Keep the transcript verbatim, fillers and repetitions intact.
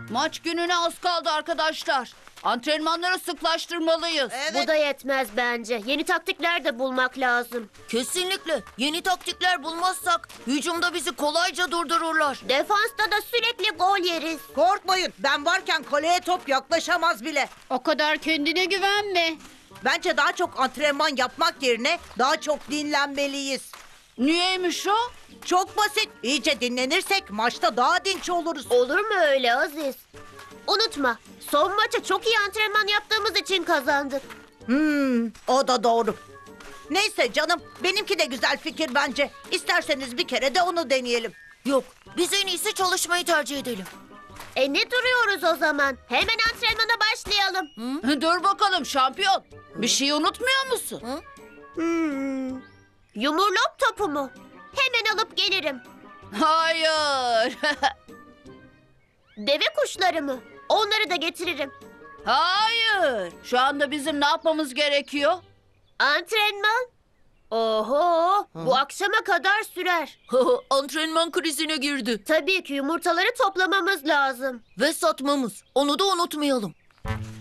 Maç gününe az kaldı arkadaşlar. Antrenmanları sıklaştırmalıyız. Bu da yetmez bence. Yeni taktikler de bulmak lazım. Kesinlikle. Yeni taktikler bulmazsak hücumda bizi kolayca durdururlar. Defansta da sürekli gol yeriz. Korkmayın, ben varken kaleye top yaklaşamaz bile. O kadar kendine güvenme. Bence daha çok antrenman yapmak yerine daha çok dinlenmeliyiz. Niyeymiş o? Çok basit. İyice dinlenirsek maçta daha dinç oluruz. Olur mu öyle Aziz? Unutma, son maça çok iyi antrenman yaptığımız için kazandık. Hmm, o da doğru. Neyse canım, benimki de güzel fikir bence. İsterseniz bir kere de onu deneyelim. Yok, biz en iyisi çalışmayı tercih edelim. E ne duruyoruz o zaman? Hemen antrenmana başlayalım. Dur bakalım şampiyon. Bir şey unutmuyor musun? Hmm. Yumurlop topu mu? Hemen alıp gelirim. Hayır. Deve kuşları mı? Onları da getiririm. Hayır. Şu anda bizim ne yapmamız gerekiyor? Antrenman? Oho, bu akşama kadar sürer. Antrenman krizine girdi. Tabii ki yumurtaları toplamamız lazım. Ve satmamız. Onu da unutmayalım.